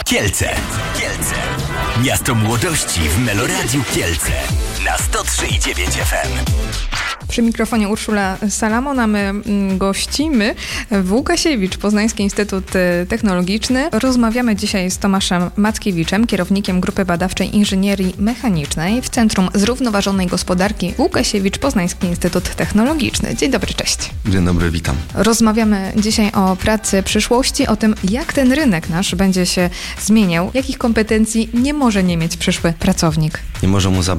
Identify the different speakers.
Speaker 1: Kielce. Miasto młodości w Meloradiu Kielce na 103,9 FM.
Speaker 2: Przy mikrofonie Urszula Salamon, a my gościmy w Łukasiewicz, Poznański Instytut Technologiczny. Rozmawiamy dzisiaj z Tomaszem Mackiewiczem, kierownikiem Grupy Badawczej Inżynierii Mechanicznej w Centrum Zrównoważonej Gospodarki Łukasiewicz, Poznański Instytut Technologiczny. Dzień dobry, cześć.
Speaker 3: Dzień dobry, witam.
Speaker 2: Rozmawiamy dzisiaj o pracy przyszłości, o tym, jak ten rynek nasz będzie się zmieniał, jakich kompetencji nie może nie mieć przyszły pracownik.
Speaker 3: Nie może mu